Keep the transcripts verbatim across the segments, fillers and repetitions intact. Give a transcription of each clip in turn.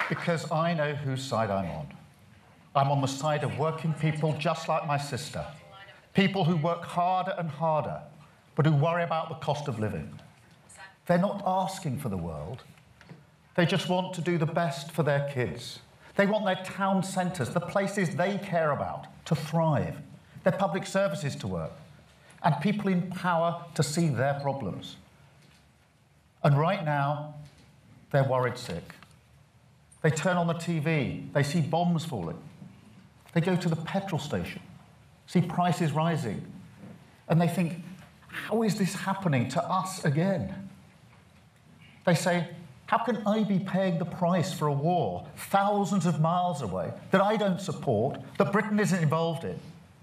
Because I know whose side I'm on. I'm on the side of working people just like my sister. People who work harder and harder, but who worry about the cost of living. They're not asking for the world. They just want to do the best for their kids. They want their town centres, the places they care about, to thrive, their public services to work, and people in power to see their problems. And right now, they're worried sick. They turn on the T V, they see bombs falling. They go to the petrol station, see prices rising, and they think, how is this happening to us again? They say, how can I be paying the price for a war thousands of miles away that I don't support, that Britain isn't involved in?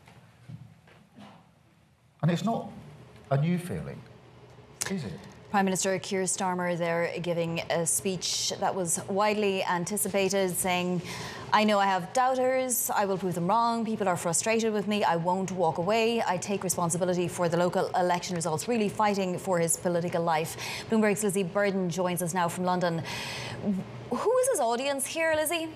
And it's not a new feeling, is it? Prime Minister Keir Starmer there giving a speech that was widely anticipated, saying, I know I have doubters, I will prove them wrong, people are frustrated with me, I won't walk away, I take responsibility for the local election results, really fighting for his political life. Bloomberg's Lizzie Burden joins us now from London. Who is his audience here, Lizzie?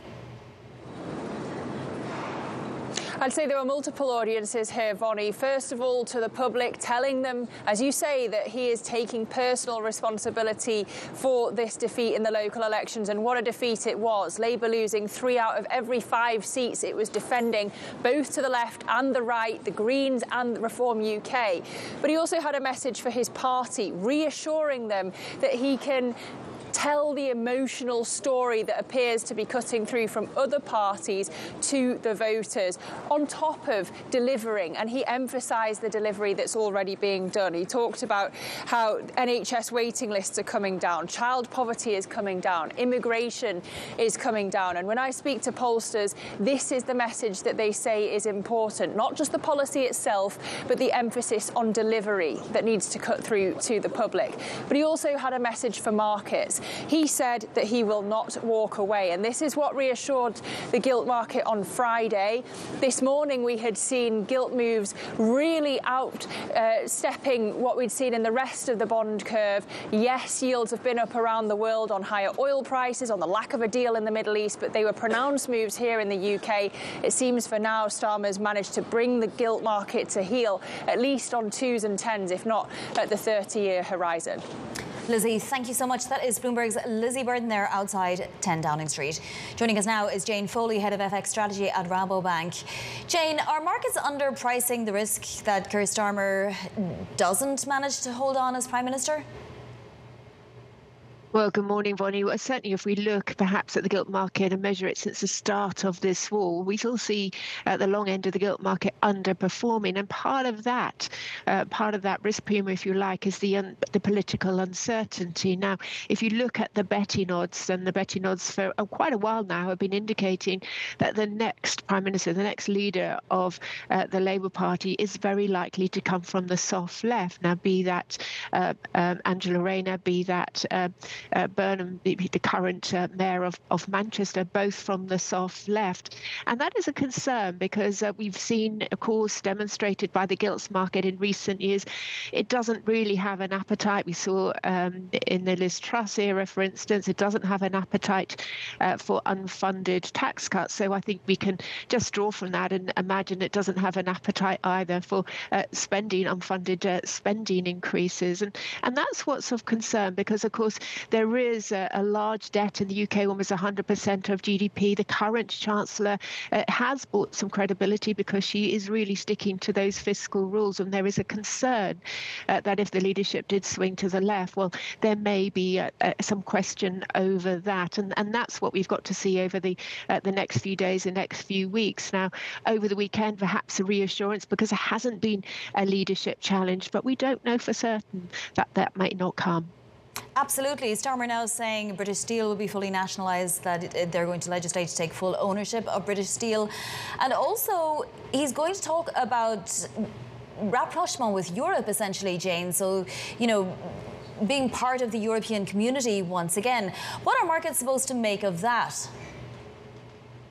I'd say there are multiple audiences here, Vonnie. First of all, to the public, telling them, as you say, that he is taking personal responsibility for this defeat in the local elections, and what a defeat it was. Labour losing three out of every five seats it was defending, both to the left and the right, the Greens and Reform U K. But he also had a message for his party, reassuring them that he can tell the emotional story that appears to be cutting through from other parties to the voters, on top of delivering. And he emphasised the delivery that's already being done. He talked about how N H S waiting lists are coming down, child poverty is coming down, immigration is coming down. And when I speak to pollsters, this is the message that they say is important, not just the policy itself, but the emphasis on delivery that needs to cut through to the public. But he also had a message for markets. He said that he will not walk away, and this is what reassured the gilt market on Friday. This morning we had seen gilt moves really outstepping uh, what we'd seen in the rest of the bond curve. Yes, yields have been up around the world on higher oil prices, on the lack of a deal in the Middle East, but they were pronounced moves here in the U K. It seems for now Starmer's managed to bring the gilt market to heel, at least on twos and tens, if not at the thirty-year horizon. Lizzie, thank you so much. That is Bloomberg's Lizzie Burden there outside ten Downing Street. Joining us now is Jane Foley, Head of F X Strategy at Rabobank. Jane, are markets underpricing the risk that Keir Starmer doesn't manage to hold on as Prime Minister? Well, good morning, Vonnie. Well, certainly if we look perhaps at the gilt market and measure it since the start of this war, we still see uh, the long end of the gilt market underperforming. And part of that, uh, part of that risk premium, if you like, is the, un the political uncertainty. Now, if you look at the betting odds, and the betting odds for uh, quite a while now have been indicating that the next Prime Minister, the next leader of uh, the Labour Party is very likely to come from the soft left. Now, be that uh, um, Angela Rayner, be that uh, Uh, Burnham, the, the current uh, mayor of, of Manchester, both from the soft left. And that is a concern because uh, we've seen, of course, demonstrated by the gilts market in recent years, it doesn't really have an appetite. We saw um, in the Liz Truss era, for instance, it doesn't have an appetite uh, for unfunded tax cuts. So I think we can just draw from that and imagine it doesn't have an appetite either for uh, spending, unfunded uh, spending increases. And, and that's what's of concern because, of course, there is a, a large debt in the U K, almost one hundred percent of G D P. The current Chancellor uh, has brought some credibility because she is really sticking to those fiscal rules. And there is a concern uh, that if the leadership did swing to the left, well, there may be uh, uh, some question over that. And, and that's what we've got to see over the, uh, the next few days, the next few weeks. Now, over the weekend, perhaps a reassurance because it hasn't been a leadership challenge, but we don't know for certain that that might not come. Absolutely. Starmer now saying British Steel will be fully nationalised, that they're going to legislate to take full ownership of British Steel. And also, he's going to talk about rapprochement with Europe, essentially, Jane. So, you know, being part of the European community once again. What are markets supposed to make of that?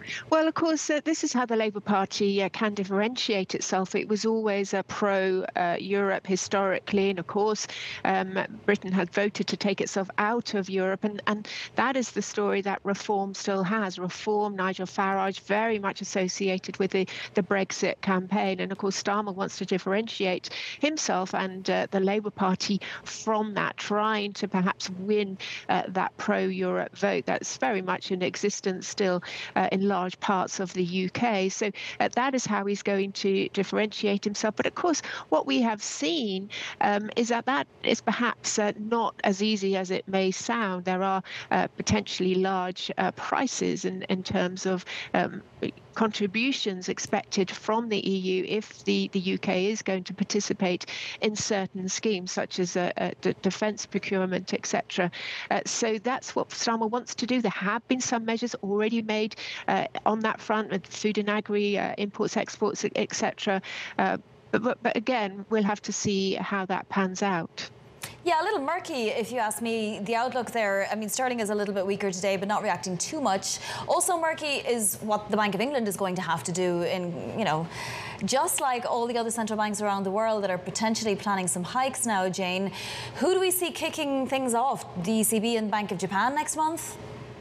Well, of course, uh, this is how the Labour Party uh, can differentiate itself. It was always a pro-Europe uh, historically, and of course, um, Britain had voted to take itself out of Europe, and, and that is the story that Reform still has. Reform, Nigel Farage, very much associated with the, the Brexit campaign, and of course, Starmer wants to differentiate himself and uh, the Labour Party from that, trying to perhaps win uh, that pro-Europe vote that's very much in existence still uh, in large parts of the U K. So uh, that is how he's going to differentiate himself. But of course, what we have seen um, is that that is perhaps uh, not as easy as it may sound. There are uh, potentially large uh, prices in, in terms of um, contributions expected from the E U if the, the U K is going to participate in certain schemes such as uh, uh, d- defence procurement, et cetera. Uh, so that's what Starmer wants to do. There have been some measures already made uh, on that front with food and agri, uh, imports, exports, et cetera. Uh, but, but, but again, we'll have to see how that pans out. Yeah, a little murky, if you ask me, the outlook there. I mean, sterling is a little bit weaker today, but not reacting too much. Also murky is what the Bank of England is going to have to do in, you know, just like all the other central banks around the world that are potentially planning some hikes now, Jane. Who do we see kicking things off? The E C B and Bank of Japan next month?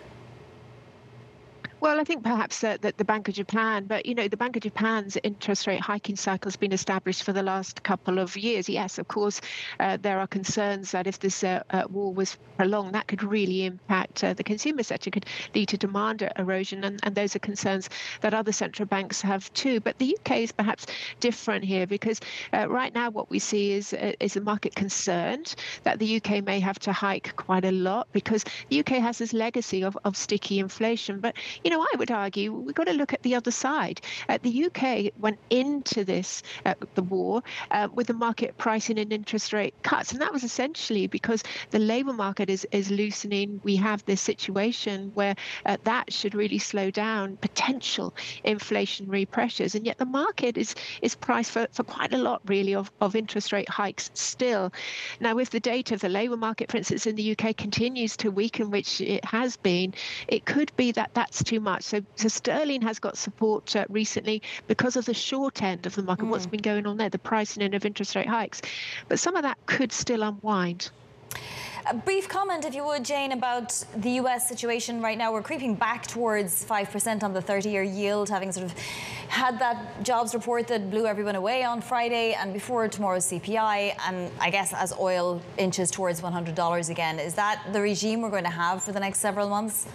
Well, I think perhaps uh, that the Bank of Japan, but, you know, the Bank of Japan's interest rate hiking cycle has been established for the last couple of years. Yes, of course, uh, there are concerns that if this uh, uh, war was prolonged, that could really impact uh, the consumer sector, could lead to demand erosion. And, and those are concerns that other central banks have too. But the U K is perhaps different here because uh, right now what we see is, uh, is the market concerned that the U K may have to hike quite a lot because the U K has this legacy of, of sticky inflation. But, you know, I would argue we've got to look at the other side. Uh, the U K went into this, uh, the war, uh, with the market pricing and interest rate cuts. And that was essentially because the labour market is, is loosening. We have this situation where uh, that should really slow down potential inflationary pressures. And yet the market is, is priced for, for quite a lot, really, of, of interest rate hikes still. Now, if the data of the labour market, for instance, in the U K continues to weaken, which it has been, it could be that that's too much. So, so sterling has got support uh, recently because of the short end of the market, mm. what's been going on there, the pricing in of interest rate hikes. But some of that could still unwind. A brief comment, if you would, Jane, about the U S situation right now. We're creeping back towards five percent on the thirty-year yield, having sort of had that jobs report that blew everyone away on Friday and before tomorrow's C P I. And I guess as oil inches towards one hundred dollars again, is that the regime we're going to have for the next several months?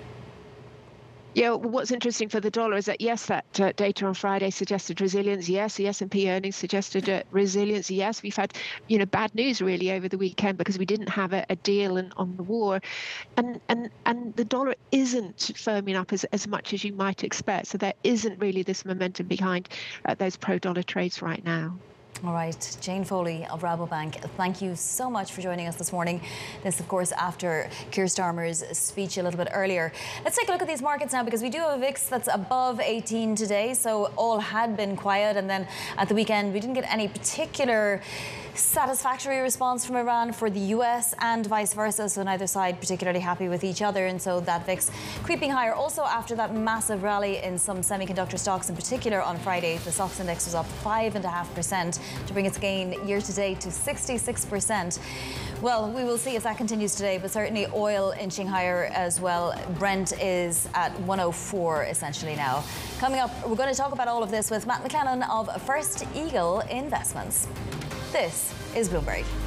Yeah, well, what's interesting for the dollar is that, yes, that uh, data on Friday suggested resilience. Yes, the S and P earnings suggested uh, resilience. Yes, we've had, you know, bad news really over the weekend because we didn't have a, a deal in, on the war. And and and the dollar isn't firming up as, as much as you might expect. So there isn't really this momentum behind uh, those pro-dollar trades right now. All right, Jane Foley of Rabobank, thank you so much for joining us this morning. This, of course, after Keir Starmer's speech a little bit earlier. Let's take a look at these markets now because we do have a V I X that's above eighteen today. So all had been quiet. And then at the weekend, we didn't get any particular satisfactory response from Iran for the U S and vice versa. So neither side particularly happy with each other. And so that V I X creeping higher. Also, after that massive rally in some semiconductor stocks in particular on Friday, the SOX index was up five point five percent to bring its gain year to date to sixty-six percent. Well, we will see if that continues today, but certainly oil inching higher as well. Brent is at one oh four essentially now. Coming up, we're going to talk about all of this with Matt McLennan of First Eagle Investments. This is Bloomberg.